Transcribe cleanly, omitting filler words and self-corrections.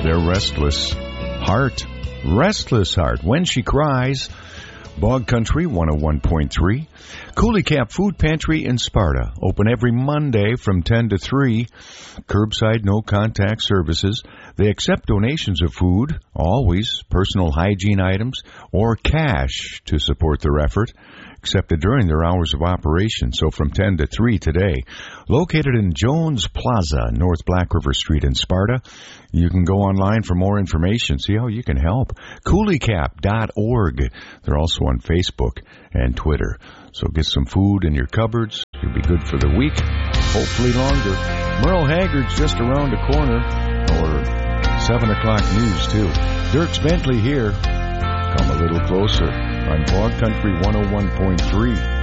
their restless heart. Restless Heart. When She Cries. Bog Country 101.3. Coulee Cap Food Pantry in Sparta. Open every Monday from 10 to 3. Curbside, no contact services. They accept donations of food, always personal hygiene items, or cash to support their effort. Accepted during their hours of operation, so from 10 to 3 today. Located in Jones Plaza, North Black River Street in Sparta. You can go online for more information. See how you can help. CouleeCap.org. They're also on Facebook and Twitter. So get some food in your cupboards. You'll be good for the week, hopefully longer. Merle Haggard's just around the corner, or 7 o'clock news, too. Dierks Bentley here. Come a little closer on Bog Country 101.3.